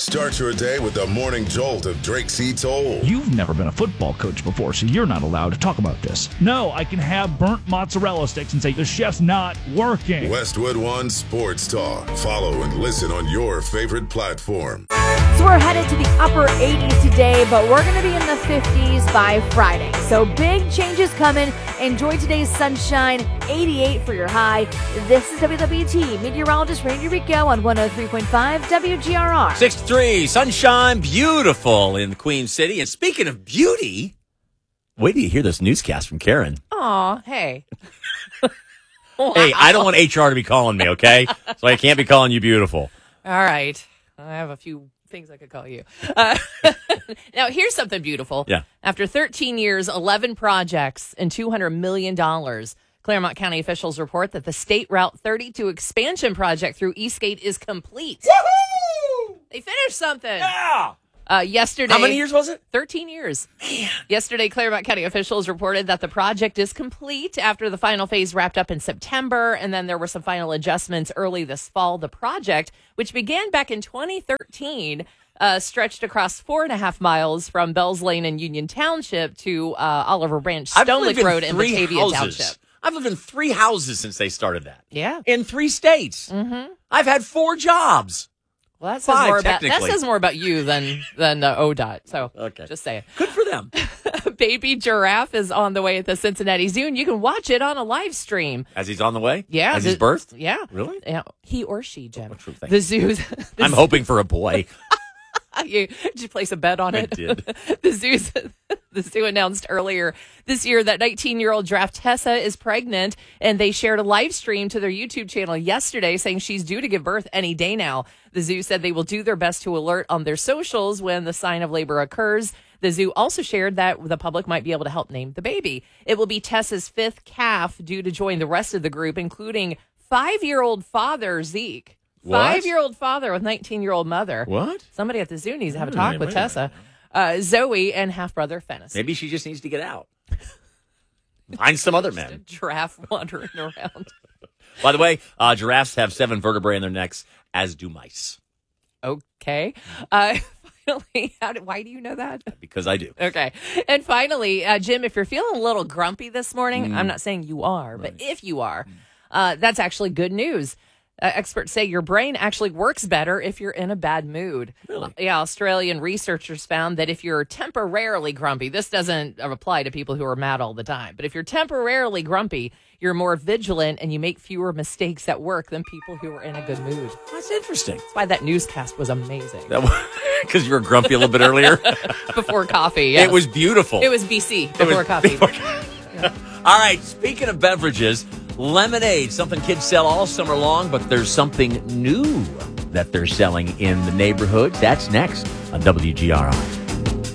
Start your day with the morning jolt of Drake C. Toll. You've never been a football coach before, so you're not allowed to talk about this. No, I can have burnt mozzarella sticks and say the chef's not working. Westwood One Sports Talk. Follow and listen on your favorite platform. So we're headed to the upper 80s today, but we're going to be in the 50s by Friday. So big changes coming. Enjoy today's sunshine. 88 for your high. This is WWT meteorologist Randy Rico on 103.5 WGRR. 63, sunshine, beautiful in the Queen City. And speaking of beauty, wait till you hear this newscast from Karen. Aw, hey. Wow. Hey, I don't want HR to be calling me, okay? So I can't be calling you beautiful. All right. I have a few things I could call you. Now, here's something beautiful. Yeah. After 13 years, 11 projects, and $200 million, Claremont County officials report that the State Route 32 expansion project through Eastgate is complete. Woohoo! They finished something. Yeah! Yesterday. How many years was it? 13 years. Man. Yesterday, Claremont County officials reported that the project is complete after the final phase wrapped up in September, and then there were some final adjustments early this fall. The project, which began back in 2013, stretched across 4.5 miles from Bells Lane in Union Township to Oliver Branch Stone Lake Road in Batavia Township. I've lived in 3 houses since they started that. Yeah. In 3 states. Mm-hmm. I've had 4 jobs. Well, that says more about you than ODOT. So, okay. Just saying. Good for them. Baby giraffe is on the way at the Cincinnati Zoo, and you can watch it on a live stream. As he's on the way? Yeah. As he's birthed? Yeah. Really? Yeah. He or she, Jim. What's your thing? The zoo's. I'm hoping for a boy. Did you place a bet on it? I did. The zoo announced earlier this year that 19-year-old giraffe Tessa is pregnant, and they shared a live stream to their YouTube channel yesterday saying she's due to give birth any day now. The zoo said they will do their best to alert on their socials when the sign of labor occurs. The zoo also shared that the public might be able to help name the baby. It will be Tessa's 5th calf due to join the rest of the group, including 5-year-old father Zeke. What? 5-year-old father with 19-year-old mother. What? Somebody at the zoo needs to have a talk with Tessa. Zoe and half-brother Fennis. Maybe she just needs to get out. Find some other Just a men. giraffe wandering around. By the way, giraffes have 7 vertebrae in their necks, as do mice. Okay. Finally, why do you know that? Because I do. Okay. And finally, Jim, if you're feeling a little grumpy this morning, I'm not saying you are, but if you are, that's actually good news. Experts say your brain actually works better if you're in a bad mood. Really? Yeah, Australian researchers found that if you're temporarily grumpy, this doesn't apply to people who are mad all the time, but if you're temporarily grumpy, you're more vigilant and you make fewer mistakes at work than people who are in a good mood. That's interesting. That's why that newscast was amazing. Because you were grumpy a little bit earlier? Before coffee, yes. It was beautiful. It was BC, before coffee. All right, speaking of beverages, lemonade, something kids sell all summer long, but there's something new that they're selling in the neighborhoods. That's next on WGRI.